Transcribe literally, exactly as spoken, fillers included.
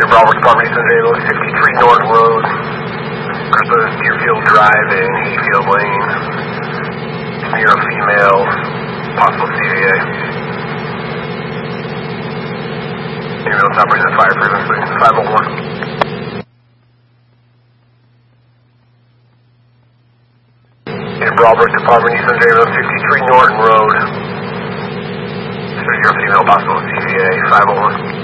Bravo Department, East San Diego, sixty-three North Road, Christmas, Deerfield Drive, and Hayfield Lane. Near a female, possible C V A. Female operating at fire frequency, five oh one. In Bravo Department, East San Diego, sixty-three Norton Road. Near a female, possible C V A, five oh one.